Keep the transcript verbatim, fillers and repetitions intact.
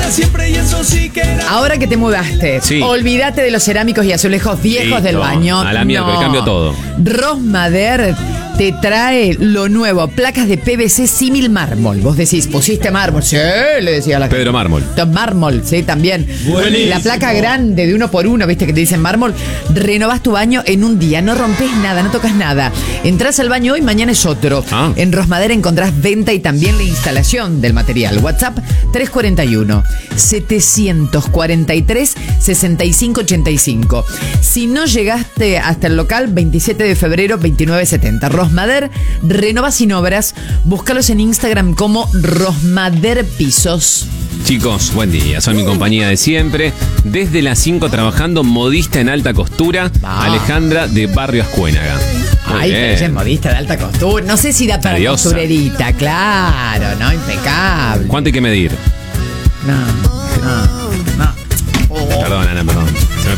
siempre y eso sí que era. Ahora que te mudaste, Sí. olvídate de los cerámicos y azulejos viejos Listo, del baño. a la mierda, No. cambio todo. Rosmader te trae lo nuevo, placas de P V C símil mármol. Vos decís, pusiste mármol. Sí, le decía a la Pedro Mármol. gente. Mármol, sí, también. Buenísimo. La placa grande de uno por uno, viste que te dicen mármol. Renovás tu baño en un día, no rompes nada, no tocas nada. Entrás al baño hoy, mañana es otro. Ah. En Rosmader encontrás venta y también la instalación del material. WhatsApp tres cuatro uno, siete cuatro tres, seis cinco ocho cinco. Si no llegaste hasta el local, veintisiete de febrero, veintinueve setenta. Rosmader, renova sin obras. Búscalos en Instagram como Rosmader Pisos. Chicos, buen día. Son mi compañía de siempre. Desde las cinco trabajando, modista en alta costura. Ah. Alejandra de Barrio Ascuénaga. Muy Ay, bien. pero ella es modista de alta costura. No sé si da para Diosa. costurerita, claro, ¿no? Impecable. ¿Cuánto hay que medir? No, no, no.